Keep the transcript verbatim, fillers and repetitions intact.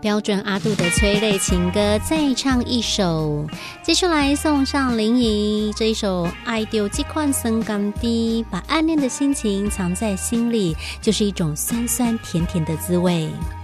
标准阿杜的催泪情歌再唱一首，接下来送上林怡这一首爱丢这款酸甘低，把暗恋的心情藏在心里，就是一种酸酸甜甜的滋味。